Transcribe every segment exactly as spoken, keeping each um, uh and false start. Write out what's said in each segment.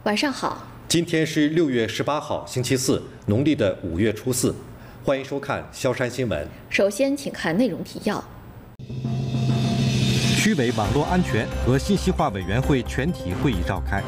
晚上好。 今天是六月十八号，星期四，农历的五月初四。欢迎收看萧山新闻。 首先，请看内容提要。 区委网络安全和信息化委员会全体会议召开。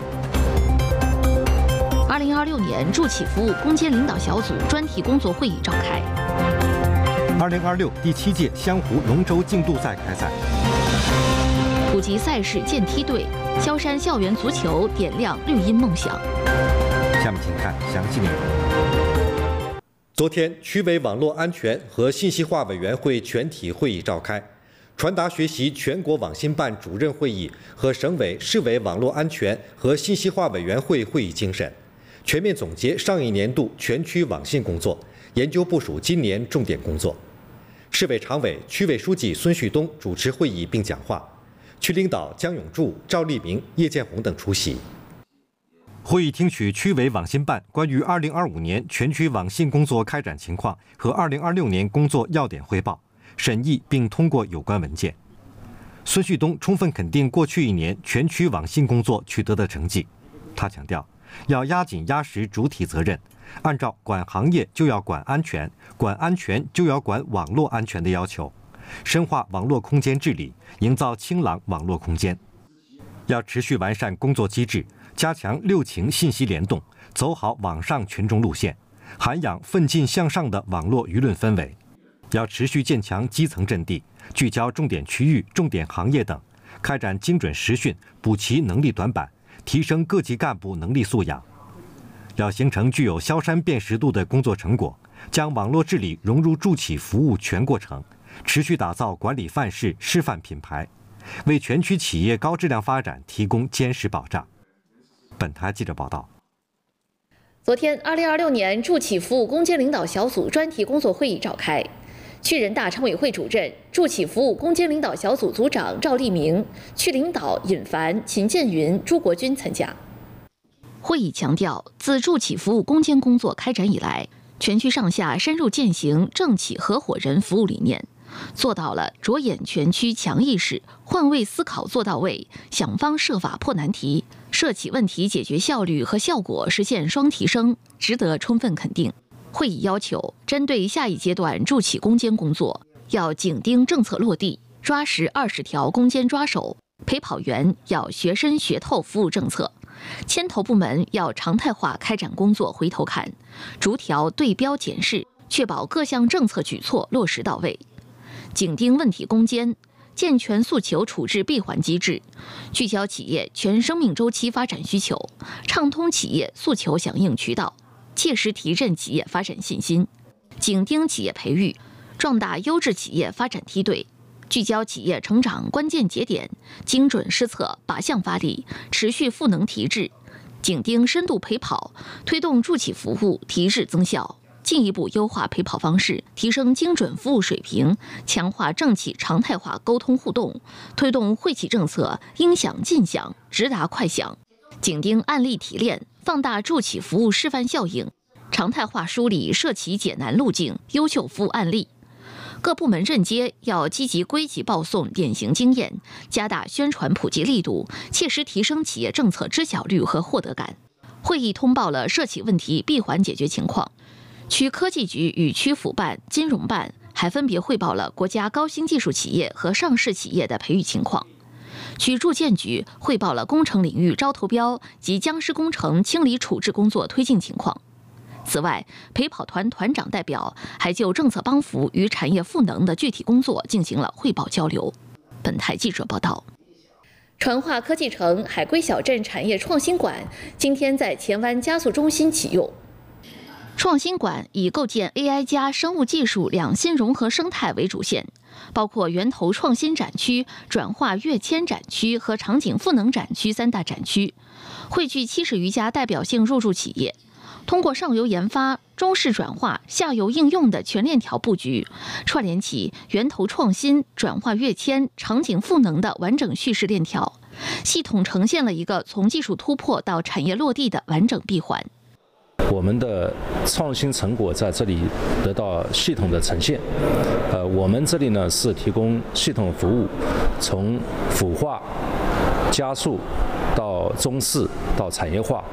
二零二六年助企服务攻坚领导小组专题工作会议召开。 二零二六第七届湘湖龙舟竞渡赛开赛。 普及赛事建梯队，萧山校园足球点亮绿茵梦想。 下面请看详细内容。昨天，区委网络安全和信息化委员会全体会议召开，传达学习全国网信办主任会议和省委、市委网络安全和信息化委员会会议精神，全面总结上一年度全区网信工作，研究部署今年重点工作。市委常委、区委书记孙旭东主持会议并讲话，区领导姜永柱、赵立明、叶建红等出席。会议听取区委网信办关于二零二五年全区网信工作开展情况和二零二六年工作要点汇报，审议并通过有关文件。孙旭东充分肯定过去一年全区网信工作取得的成绩。他强调，要压紧压实主体责任，按照管行业就要管安全，管安全就要管网络安全的要求，深化网络空间治理，营造清朗网络空间。要持续完善工作机制，加强六情信息联动，走好网上群众路线，涵养奋进向上的网络舆论氛围。要持续建强基层阵地，聚焦重点区域、重点行业等，开展精准实训，补齐能力短板，提升各级干部能力素养。要形成具有萧山辨识度的工作成果，将网络治理融入助企服务全过程，持续打造管理范式、示范品牌，为全区企业高质量发展提供坚实保障。本台记者报道。 昨天，二零二六年助企服务攻坚领导小组专题工作会议召开，区人大常委会主任、助企服务攻坚领导小组组长赵立明、区领导尹凡、秦建云、朱国军参加。会议强调，自助企服务攻坚工作开展以来，全区上下深入践行政企合伙人服务理念，做到了着眼全区强意识、换位思考做到位，想方设法破难题，涉企问题解决效率和效果实现双提升，值得充分肯定。会议要求，针对下一阶段助企攻坚工作，要紧盯政策落地，抓实二十条攻坚抓手，陪跑员要学深学透服务政策，牵头部门要常态化开展工作回头看，逐条对标检视，确保各项政策举措落实到位。紧盯问题攻坚，健全诉求处置闭环机制，聚焦企业全生命周期发展需求，畅通企业诉求响应渠道，切实提振企业发展信心。紧盯企业培育，壮大优质企业发展梯队，聚焦企业成长关键节点，精准施策，靶向发力，持续赋能提质。紧盯深度陪跑，推动助企服务提质增效，进一步优化陪跑方式，提升精准服务水平，强化政企常态化沟通互动，推动惠企政策应响尽响，直达快响。紧盯案例提炼，放大助企服务示范效应，常态化梳理涉企解难路径、优秀服务案例。各部门任接要积极归集报送典型经验，加大宣传普及力度，切实提升企业政策知晓率和获得感。会议通报了涉企问题闭环解决情况。区科技局与区府办、金融办还分别汇报了国家高新技术企业和上市企业的培育情况。区住建局汇报了工程领域招投标及僵尸工程清理处置工作推进情况。此外，陪跑团团长代表还就政策帮扶与产业赋能的具体工作进行了汇报交流。本台记者报道。传化科技城海归小镇产业创新馆今天在前湾加速中心启用。创新馆以构建 A I 加生物技术两新融合生态为主线，包括源头创新展区、转化跃迁展区和场景赋能展区三大展区，汇聚七十余家代表性入驻企业，通过上游研发、中式转化、下游应用的全链条布局，串联起源头创新、转化跃迁、场景赋能的完整叙事链条，系统呈现了一个从技术突破到产业落地的完整闭环。 我们的创新成果在这里得到系统的呈现。呃，我们这里呢是提供系统服务，从孵化、加速到中试到产业化。